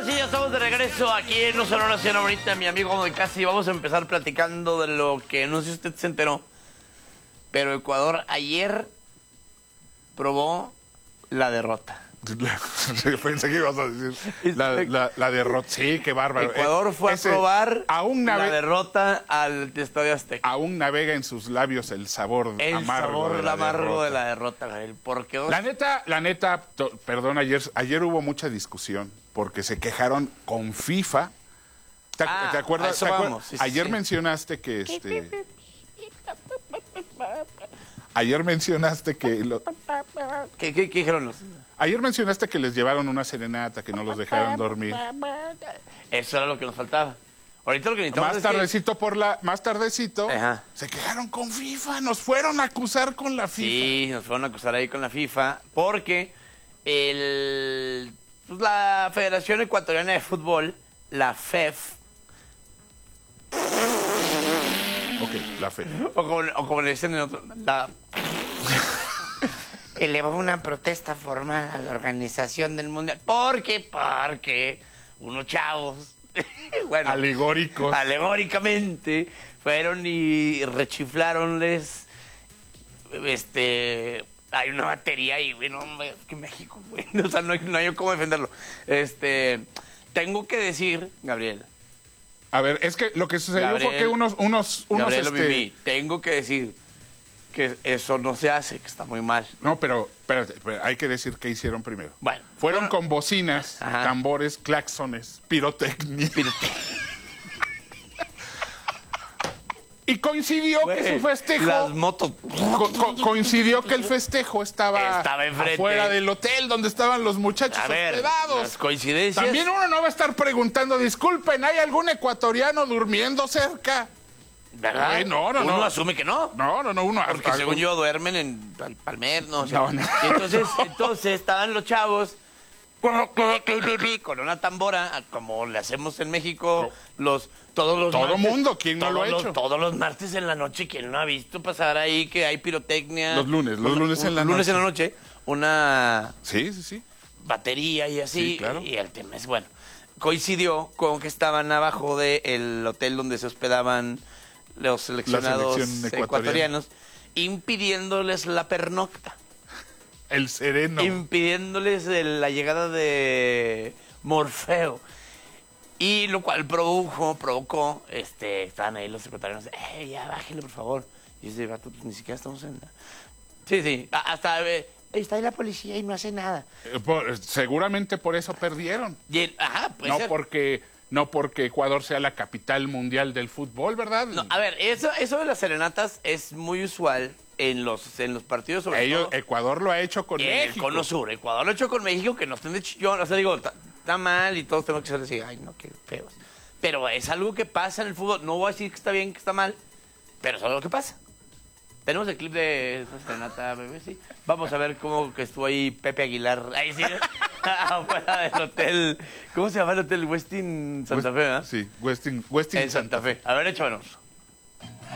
ahora sí, ya estamos de regreso aquí en No Sonora Nación. Ahorita mi amigo de casa y vamos a empezar platicando de lo que no sé si usted se enteró, pero Ecuador ayer probó la derrota. Pensé que ibas a decir la derrota. Sí, qué bárbaro. Ecuador fue a probar la derrota al Estadio Azteca. Aún navega en sus labios el sabor amargo de la derrota, Gabriel. Porque La neta, perdón, ayer hubo mucha discusión porque se quejaron con FIFA. ¿Te acuerdas? Sí, ayer mencionaste que Ayer mencionaste que... ¿Qué dijeron los...? Ayer mencionaste que les llevaron una serenata, que no los dejaron dormir. Eso era lo que nos faltaba. Ahorita lo que necesitamos Más tardecito, Ajá. se quejaron con FIFA, nos fueron a acusar con la FIFA. Sí, nos fueron a acusar ahí con la FIFA, porque la Federación Ecuatoriana de Fútbol, la FEF... Ok, la FEF. O como le dicen en otro... elevó una protesta formal a la Organización del Mundial. Porque unos chavos, bueno, alegóricamente, fueron y rechiflaronles, hay una batería y, bueno, es que México, güey, o sea, no hay cómo defenderlo. Tengo que decir, Gabriel. A ver, es que lo que sucedió fue que unos Gabriel, tengo que decir que eso no se hace, que está muy mal. No, pero espérate, hay que decir qué hicieron primero. Bueno. Fueron con bocinas, ajá, tambores, claxones, pirotecnia. Y coincidió que su festejo... Las motos... coincidió que el festejo estaba enfrente, afuera del hotel donde estaban los muchachos hospedados. Las coincidencias... También uno no va a estar preguntando, disculpen, ¿hay algún ecuatoriano durmiendo cerca? ¿Verdad? No. Uno asume que no. No, uno... Porque según yo duermen en Palmer, ¿no? O sea, no. Entonces estaban los chavos con una tambora, como le hacemos en México, todo mundo, ¿quién no lo ha hecho? Todos los martes en la noche, ¿quién no ha visto pasar ahí que hay pirotecnia? Los lunes en la noche. Una sí. batería y así. Sí, claro. Y el tema es, bueno, coincidió con que estaban abajo del hotel donde se hospedaban los seleccionados ecuatorianos, impidiéndoles la pernocta. El sereno. Impidiéndoles la llegada de Morfeo. Y lo cual provocó, estaban ahí los secretarios, ya bájenle, por favor. Y ese gato, pues ni siquiera estamos en... Sí, hasta está ahí la policía y no hace nada. Seguramente por eso perdieron. Puede ser. No porque Ecuador sea la capital mundial del fútbol, ¿verdad? No, a ver, eso de las serenatas es muy usual en los partidos, sobre todo. Ecuador lo ha hecho con México. En el Cono Sur. Ecuador lo ha hecho con México, que no estén de chillón. O sea, digo, está mal y todos tenemos que ser así, ay, no, qué feos. Pero es algo que pasa en el fútbol. No voy a decir que está bien, que está mal, pero es algo que pasa. Tenemos el clip de esa serenata, bebé, sí. Vamos a ver cómo que estuvo ahí Pepe Aguilar. Ahí sí, afuera del hotel. ¿Cómo se llama el hotel? Westin Santa Fe, ¿verdad? Sí, Westin en Santa Fe. A ver, échanos.